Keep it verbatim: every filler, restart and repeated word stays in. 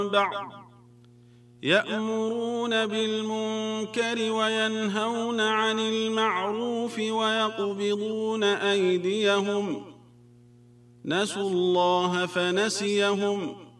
بعض يأمرون بالمنكر وينهون عن المعروف ويقبضون أيديهم نسوا الله فنسيهم